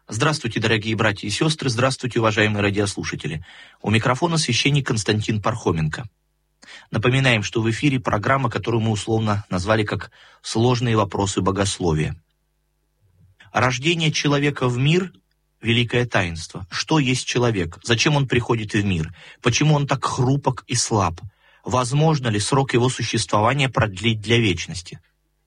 Здравствуйте, дорогие братья и сестры, здравствуйте, уважаемые радиослушатели. У микрофона священник Константин Пархоменко. Напоминаем, что в эфире программа, которую мы условно назвали как «Сложные вопросы богословия». Рождение человека в мир – великое таинство. Что есть человек? Зачем он приходит в мир? Почему он так хрупок и слаб? Возможно ли срок его существования продлить для вечности?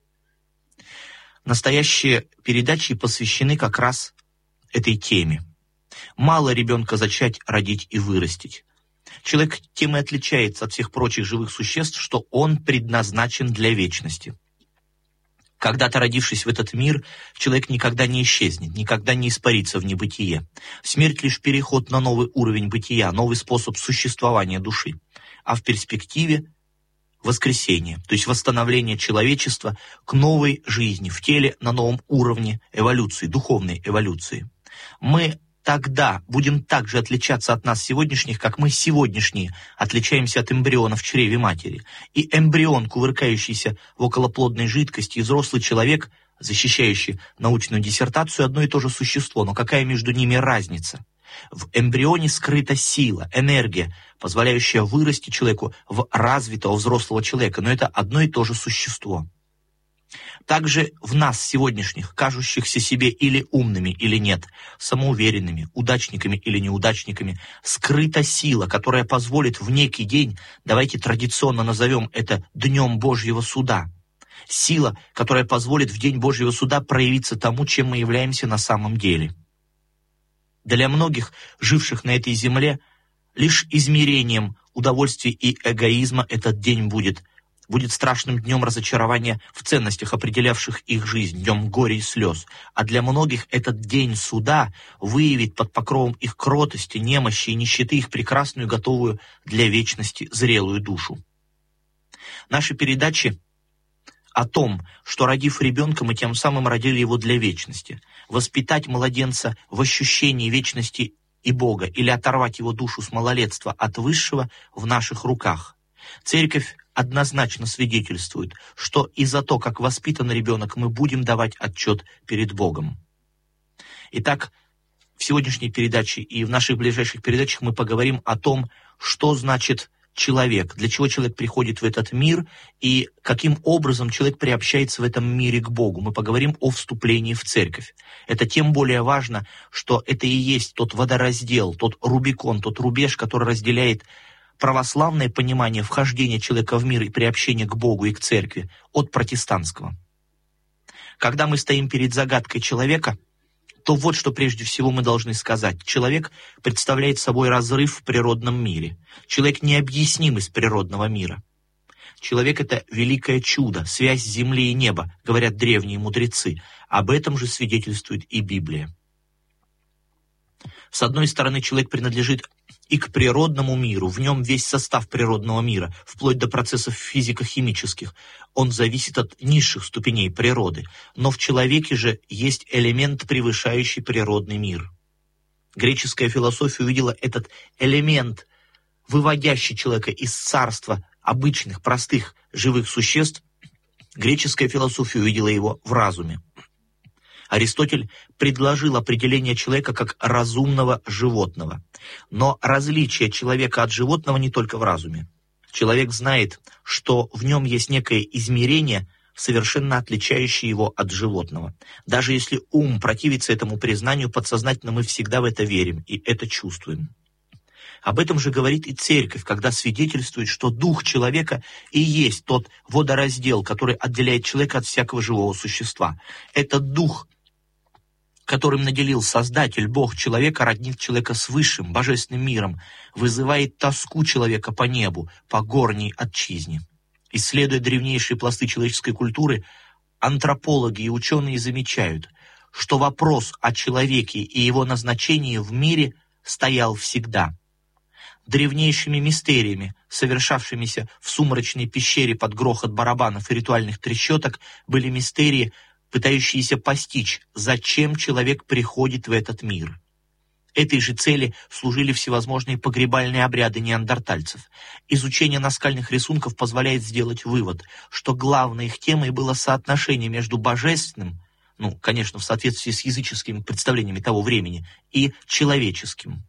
Настоящие передачи посвящены как раз этой теме. Мало ребенка зачать, родить и вырастить. Человек тем и отличается от всех прочих живых существ, что он предназначен для вечности. Когда-то родившись в этот мир, человек никогда не исчезнет, никогда не испарится в небытие. Смерть лишь переход на новый уровень бытия, новый способ существования души. А в перспективе воскресение, то есть восстановление человечества к новой жизни в теле на новом уровне эволюции, духовной эволюции. Мы тогда будем так же отличаться от нас сегодняшних, как мы сегодняшние отличаемся от эмбриона в чреве матери. И эмбрион, кувыркающийся в околоплодной жидкости, и взрослый человек, защищающий научную диссертацию, одно и то же существо, но какая между ними разница? В эмбрионе скрыта сила, энергия, позволяющая вырасти человеку в развитого взрослого человека, но это одно и то же существо. Также в нас сегодняшних, кажущихся себе или умными, или нет, самоуверенными, удачниками или неудачниками, скрыта сила, которая позволит в некий день, давайте традиционно назовем это Днем Божьего Суда, сила, которая позволит в День Божьего Суда проявиться тому, чем мы являемся на самом деле. Для многих, живших на этой земле, лишь измерением удовольствий и эгоизма этот день будет страшным днем разочарования в ценностях, определявших их жизнь, днем горя и слез. А для многих этот день суда выявит под покровом их кротости, немощи и нищеты их прекрасную, готовую для вечности зрелую душу. Наши передачи о том, что, родив ребенка, мы тем самым родили его для вечности. Воспитать младенца в ощущении вечности и Бога или оторвать его душу с малолетства от высшего в наших руках. Церковь однозначно свидетельствует, что и за то, как воспитан ребенок, мы будем давать отчет перед Богом. Итак, в сегодняшней передаче и в наших ближайших передачах мы поговорим о том, что значит человек, для чего человек приходит в этот мир и каким образом человек приобщается в этом мире к Богу. Мы поговорим о вступлении в церковь. Это тем более важно, что это и есть тот водораздел, тот Рубикон, тот рубеж, который разделяет православное понимание вхождения человека в мир и приобщения к Богу и к церкви от протестантского. Когда мы стоим перед загадкой человека, то вот что прежде всего мы должны сказать. Человек представляет собой разрыв в природном мире. Человек необъясним из природного мира. Человек — это великое чудо, связь земли и неба, говорят древние мудрецы. Об этом же свидетельствует и Библия. С одной стороны, человек принадлежит и к природному миру, в нем весь состав природного мира, вплоть до процессов физико-химических. Он зависит от низших ступеней природы, но в человеке же есть элемент, превышающий природный мир. Греческая философия увидела этот элемент, выводящий человека из царства обычных, простых, живых существ. Греческая философия увидела его в разуме. Аристотель предложил определение человека как разумного животного. Но различие человека от животного не только в разуме. Человек знает, что в нем есть некое измерение, совершенно отличающее его от животного. Даже если ум противится этому признанию, подсознательно мы всегда в это верим и это чувствуем. Об этом же говорит и церковь, когда свидетельствует, что дух человека и есть тот водораздел, который отделяет человека от всякого живого существа. Этот дух, которым наделил Создатель, Бог человека, роднит человека с высшим, божественным миром, вызывает тоску человека по небу, по горней отчизне. Исследуя древнейшие пласты человеческой культуры, антропологи и ученые замечают, что вопрос о человеке и его назначении в мире стоял всегда. Древнейшими мистериями, совершавшимися в сумрачной пещере под грохот барабанов и ритуальных трещоток, были мистерии, пытающиеся постичь, зачем человек приходит в этот мир. Этой же цели служили всевозможные погребальные обряды неандертальцев. Изучение наскальных рисунков позволяет сделать вывод, что главной их темой было соотношение между божественным, конечно, в соответствии с языческими представлениями того времени, и человеческим.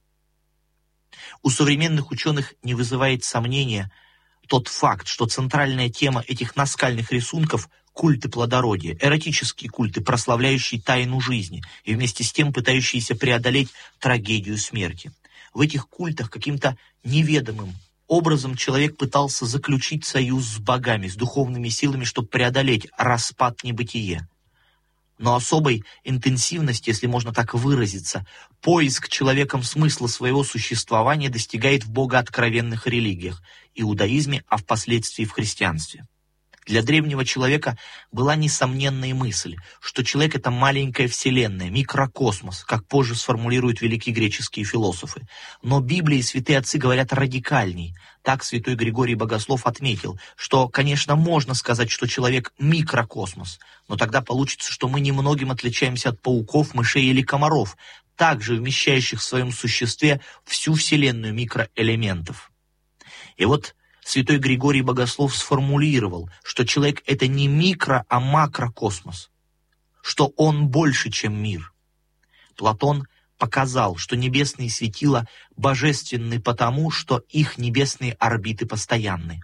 У современных ученых не вызывает сомнения тот факт, что центральная тема этих наскальных рисунков — культы плодородия, эротические культы, прославляющие тайну жизни и вместе с тем пытающиеся преодолеть трагедию смерти. В этих культах каким-то неведомым образом человек пытался заключить союз с богами, с духовными силами, чтобы преодолеть распад небытия. Но особой интенсивности, если можно так выразиться, поиск человеком смысла своего существования достигает в богооткровенных религиях, иудаизме, а впоследствии в христианстве. Для древнего человека была несомненная мысль, что человек — это маленькая вселенная, микрокосмос, как позже сформулируют великие греческие философы. Но Библия и святые отцы говорят радикальней. Так святой Григорий Богослов отметил, что, конечно, можно сказать, что человек — микрокосмос, но тогда получится, что мы немногим отличаемся от пауков, мышей или комаров, также вмещающих в своем существе всю вселенную микроэлементов. И вот святой Григорий Богослов сформулировал, что человек — это не микро, а макрокосмос, что он больше, чем мир. Платон показал, что небесные светила божественны потому, что их небесные орбиты постоянны.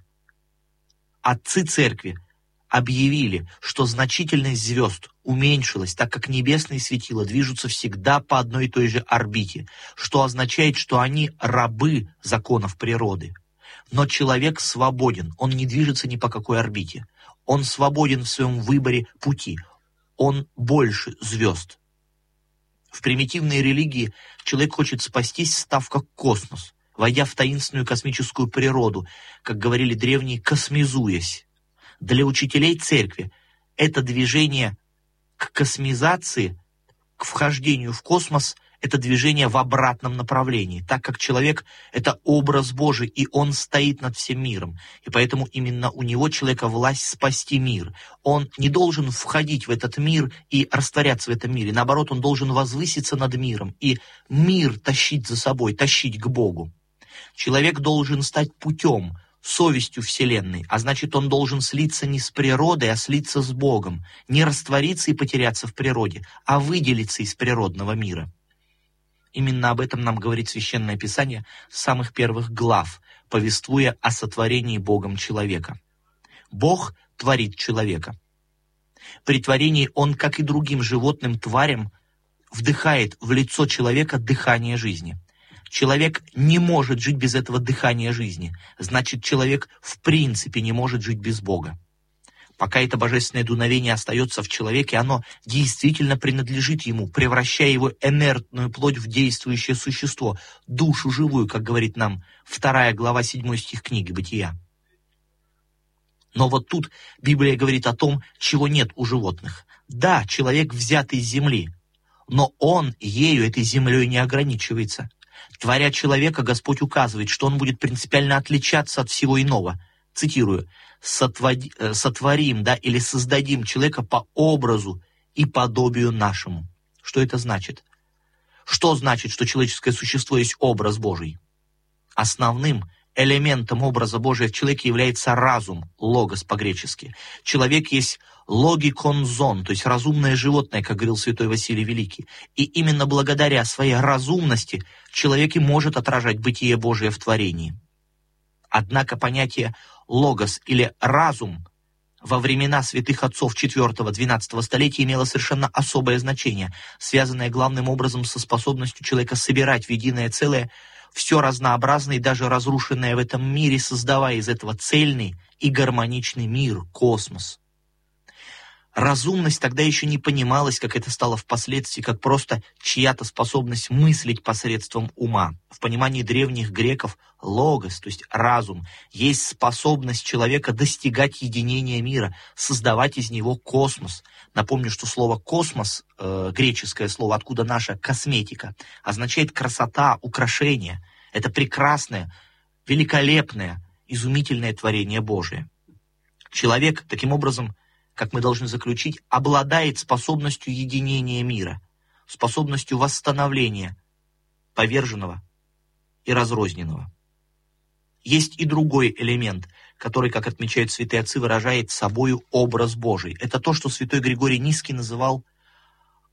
Отцы церкви объявили, что значительность звезд уменьшилась, так как небесные светила движутся всегда по одной и той же орбите, что означает, что они рабы законов природы. Но человек свободен, он не движется ни по какой орбите. Он свободен в своем выборе пути. Он больше звезд. В примитивной религии человек хочет спастись, став как космос, войдя в таинственную космическую природу, как говорили древние, космизуясь. Для учителей церкви это движение к космизации, к вхождению в космос — это движение в обратном направлении, так как человек — это образ Божий, и он стоит над всем миром. И поэтому именно у него человека власть спасти мир. Он не должен входить в этот мир и растворяться в этом мире. Наоборот, он должен возвыситься над миром и мир тащить за собой, тащить к Богу. Человек должен стать путем, совестью Вселенной, а значит, он должен слиться не с природой, а слиться с Богом, не раствориться и потеряться в природе, а выделиться из природного мира. Именно об этом нам говорит Священное Писание с самых первых глав, повествуя о сотворении Богом человека. Бог творит человека. При творении он, как и другим животным тварям, вдыхает в лицо человека дыхание жизни. Человек не может жить без этого дыхания жизни. Значит, человек в принципе не может жить без Бога. Пока это божественное дуновение остается в человеке, оно действительно принадлежит ему, превращая его инертную плоть в действующее существо, душу живую, как говорит нам 2 глава 7 стих книги «Бытия». Но вот тут Библия говорит о том, чего нет у животных. Да, человек взят из земли, но он ею, этой землей, не ограничивается. Творя человека, Господь указывает, что он будет принципиально отличаться от всего иного. Цитирую: «Сотворим, или создадим человека по образу и подобию нашему». Что это значит? Что значит, что человеческое существо есть образ Божий? Основным элементом образа Божия в человеке является разум, логос по-гречески. Человек есть логикон зон, то есть разумное животное, как говорил святой Василий Великий. И именно благодаря своей разумности человек и может отражать бытие Божие в творении. Однако понятие логос или разум во времена святых отцов IV-XII столетия имело совершенно особое значение, связанное главным образом со способностью человека собирать в единое целое все разнообразное и даже разрушенное в этом мире, создавая из этого цельный и гармоничный мир, космос. Разумность тогда еще не понималась, как это стало впоследствии, как просто чья-то способность мыслить посредством ума. В понимании древних греков логос, то есть разум, есть способность человека достигать единения мира, создавать из него космос. Напомню, что слово «космос», греческое слово, откуда наша косметика, означает красота, украшение. Это прекрасное, великолепное, изумительное творение Божие. Человек, таким образом, как мы должны заключить, обладает способностью единения мира, способностью восстановления поверженного и разрозненного. Есть и другой элемент, который, как отмечают святые отцы, выражает собою образ Божий. Это то, что святой Григорий Низкий называл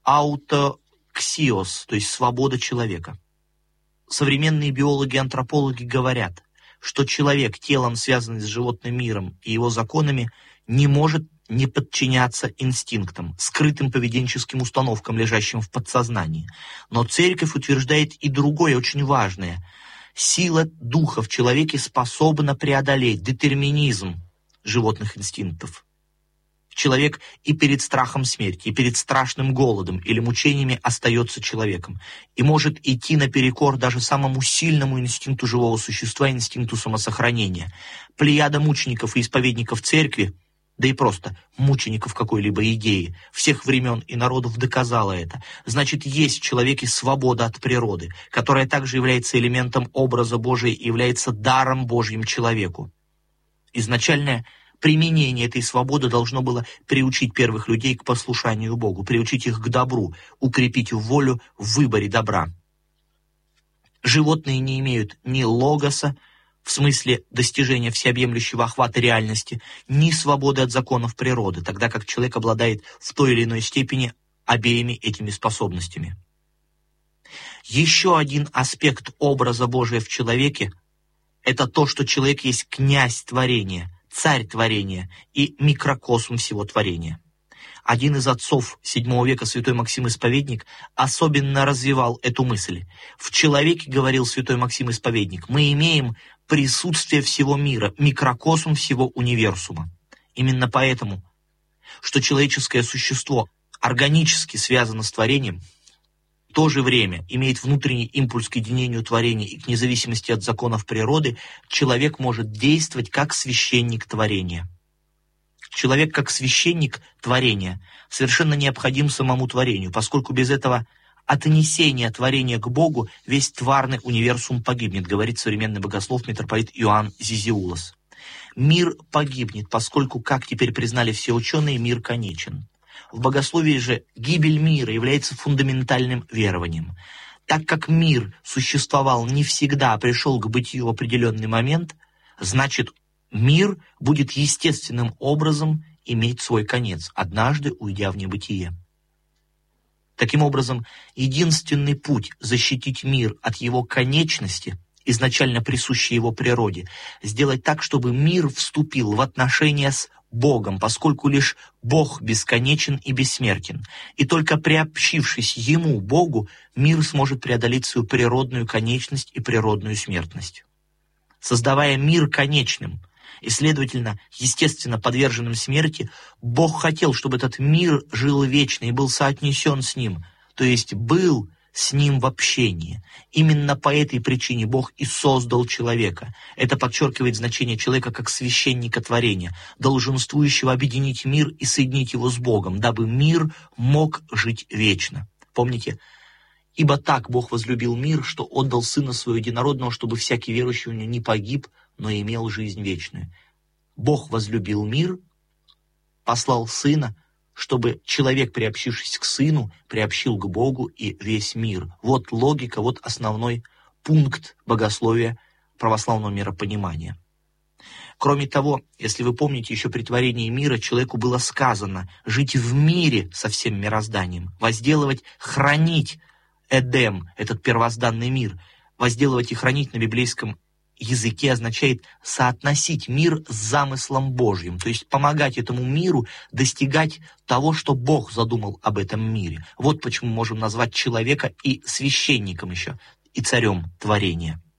аутоксиос, то есть свобода человека. Современные биологи и антропологи говорят, что человек, телом связанный с животным миром и его законами, не может не подчиняться инстинктам, скрытым поведенческим установкам, лежащим в подсознании. Но церковь утверждает и другое, очень важное. Сила духа в человеке способна преодолеть детерминизм животных инстинктов. Человек и перед страхом смерти, и перед страшным голодом или мучениями остается человеком и может идти наперекор даже самому сильному инстинкту живого существа, инстинкту самосохранения. Плеяда мучеников и исповедников церкви, да и просто мучеников какой-либо идеи, всех времен и народов доказала это. Значит, есть в человеке свобода от природы, которая также является элементом образа Божия и является даром Божьим человеку. Изначальное применение этой свободы должно было приучить первых людей к послушанию Богу, приучить их к добру, укрепить волю в выборе добра. Животные не имеют ни логоса, в смысле достижения всеобъемлющего охвата реальности, ни свободы от законов природы, тогда как человек обладает в той или иной степени обеими этими способностями. Еще один аспект образа Божия в человеке – это то, что человек есть князь творения, царь творения и микрокосм всего творения. Один из отцов VII века, святой Максим Исповедник, особенно развивал эту мысль. В человеке, говорил святой Максим Исповедник, мы имеем присутствие всего мира, микрокосм всего универсума. Именно поэтому, что человеческое существо органически связано с творением, в то же время имеет внутренний импульс к единению творения и к независимости от законов природы, человек может действовать как священник творения. Человек, как священник творения, совершенно необходим самому творению, поскольку без этого отнесения творения к Богу весь тварный универсум погибнет, говорит современный богослов митрополит Иоанн Зизиулос. Мир погибнет, поскольку, как теперь признали все ученые, мир конечен. В богословии же гибель мира является фундаментальным верованием. Так как мир существовал не всегда, а пришел к бытию в определенный момент, значит, мир будет естественным образом иметь свой конец, однажды уйдя в небытие. Таким образом, единственный путь защитить мир от его конечности, изначально присущей его природе, сделать так, чтобы мир вступил в отношения с Богом, поскольку лишь Бог бесконечен и бессмертен, и только приобщившись Ему, Богу, мир сможет преодолеть свою природную конечность и природную смертность. Создавая мир конечным и, следовательно, естественно подверженным смерти, Бог хотел, чтобы этот мир жил вечно и был соотнесен с Ним, то есть был с Ним в общении. Именно по этой причине Бог и создал человека. Это подчеркивает значение человека как священника творения, долженствующего объединить мир и соединить его с Богом, дабы мир мог жить вечно. Помните? «Ибо так Бог возлюбил мир, что отдал Сына Своего Единородного, чтобы всякий верующий в Него не погиб, но имел жизнь вечную». Бог возлюбил мир, послал Сына, чтобы человек, приобщившись к Сыну, приобщил к Богу и весь мир. Вот логика, вот основной пункт богословия православного миропонимания. Кроме того, если вы помните, еще при творении мира человеку было сказано жить в мире со всем мирозданием, возделывать, хранить Эдем, этот первозданный мир. Возделывать и хранить на библейском языке означает соотносить мир с замыслом Божьим, то есть помогать этому миру достигать того, что Бог задумал об этом мире. Вот почему мы можем назвать человека и священником еще, и царем творения.